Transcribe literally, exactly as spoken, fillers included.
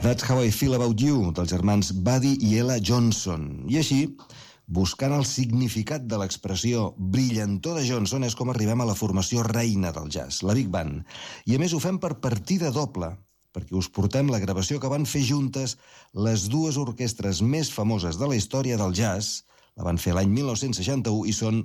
That's How I Feel About You, dels germans Buddy i Ella Johnson. I així, buscant el significat de l'expressió brillantor de Johnson, és com arribem a la formació reina del jazz, la Big Band. I a més ho fem per partida doble, perquè us portem la gravació que van fer juntes les dues orquestres més famoses de la història del jazz. La van fer l'any mil nou-cents seixanta-u i són